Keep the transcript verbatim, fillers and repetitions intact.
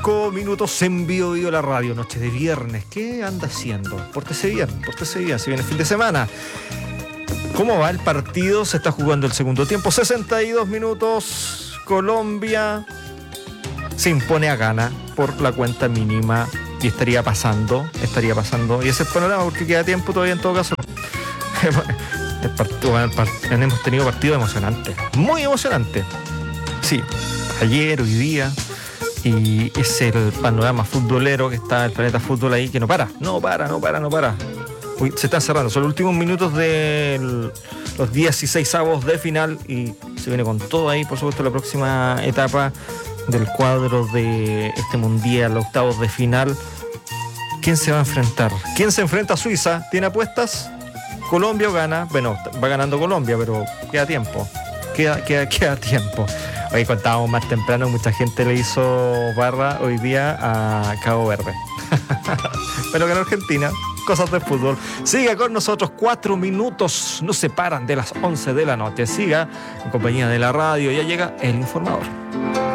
Minutos en vivo, vivo la radio, noche de viernes. ¿Qué anda haciendo? Pórtese bien, pórtese bien, si viene el fin de semana. ¿Cómo va el partido? Se está jugando el segundo tiempo, sesenta y dos minutos. Colombia se impone a Ghana por la cuenta mínima y estaría pasando, estaría pasando. Y ese es el panorama porque queda tiempo todavía en todo caso. El partido, el part, hemos tenido partidos emocionantes, muy emocionantes. Sí, ayer, hoy día. Y ese es el panorama futbolero que está el Planeta Fútbol ahí, que no para, no para, no para, no para. Uy, se están cerrando, son los últimos minutos de los dieciseisavos de final y se viene con todo ahí, por supuesto, la próxima etapa del cuadro de este mundial, los octavos de final. ¿Quién se va a enfrentar? ¿Quién se enfrenta a Suiza? ¿Tiene apuestas? ¿Colombia o gana? Bueno, va ganando Colombia, pero queda tiempo, queda, queda, queda tiempo. Hoy contábamos más temprano, mucha gente le hizo barra hoy día a Cabo Verde. Pero que en Argentina, cosas de fútbol. Siga con nosotros, cuatro minutos nos separan de las once de la noche. Siga en compañía de la radio, ya llega El Informador.